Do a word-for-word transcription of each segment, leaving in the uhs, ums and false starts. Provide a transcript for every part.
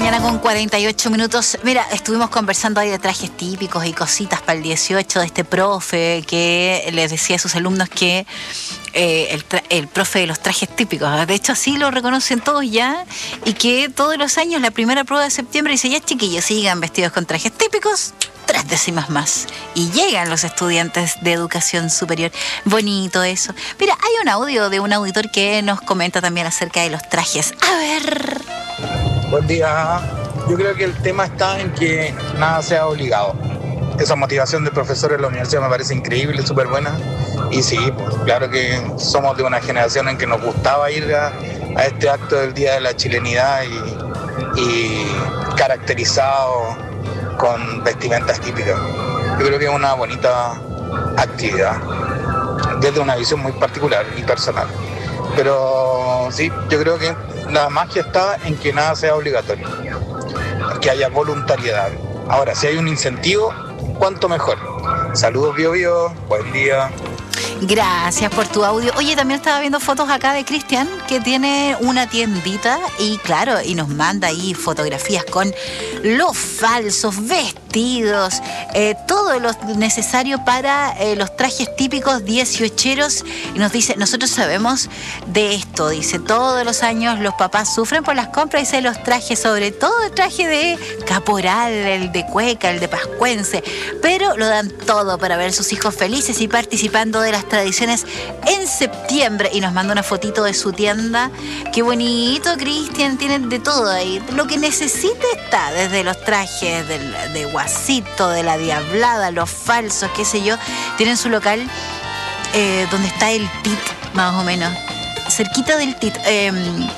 mañana con cuarenta y ocho minutos. Mira, estuvimos conversando ahí de trajes típicos y cositas para el dieciocho de este profe que les decía a sus alumnos que eh, el, tra- el profe de los trajes típicos, de hecho así lo reconocen todos ya, y que todos los años la primera prueba de septiembre dice: ya chiquillos, sigan vestidos con trajes típicos, tres décimas más. Y llegan los estudiantes de educación superior. Bonito eso. Mira, hay un audio de un auditor que nos comenta también acerca de los trajes. A ver. Buen día. Yo creo que el tema está en que nada sea obligado. Esa motivación del profesor en la universidad me parece increíble, súper buena. Y sí, pues claro que somos de una generación en que nos gustaba ir a, a este acto del Día de la Chilenidad y, y caracterizado con vestimentas típicas. Yo creo que es una bonita actividad, desde una visión muy particular y personal. Pero sí, yo creo que la magia está en que nada sea obligatorio, que haya voluntariedad. Ahora, si hay un incentivo, cuánto mejor. Saludos, Bio Bio, buen día. Gracias por tu audio. Oye, también estaba viendo fotos acá de Cristian, que tiene una tiendita y claro, y nos manda ahí fotografías con los falsos, vestidos, eh, todo lo necesario para eh, los trajes típicos dieciocheros, y nos dice: nosotros sabemos de esto, dice, todos los años los papás sufren por las compras, dice, los trajes, sobre todo el traje de caporal, el de cueca, el de pascuense, pero lo dan todo para ver a sus hijos felices y participando de las tradiciones en septiembre. Y nos manda una fotito de su tienda. Qué bonito, Cristian, tienen de todo ahí, lo que necesite está, desde los trajes del, de Guasito, de la Diablada, los falsos, qué sé yo. Tienen su local eh, donde está el T I T, más o menos, cerquita del T I T. Eh,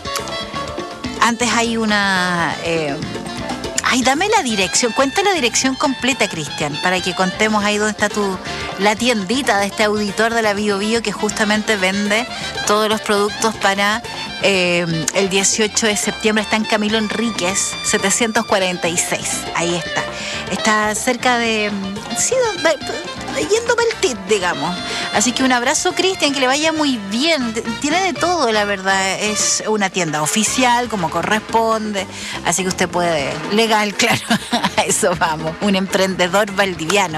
antes hay una... Eh, Ay, dame la dirección, cuenta la dirección completa, Cristian, para que contemos ahí dónde está tu, la tiendita de este auditor de la Bio Bio que justamente vende todos los productos para eh, el dieciocho de septiembre. Está en Camilo Enríquez, setecientos cuarenta y seis, ahí está. Está cerca de... sí, yendo para el T I T, digamos. Así que un abrazo, Cristian, que le vaya muy bien. Tiene de todo, la verdad. Es una tienda oficial, como corresponde. Así que usted puede... legal, claro. A eso vamos. Un emprendedor valdiviano.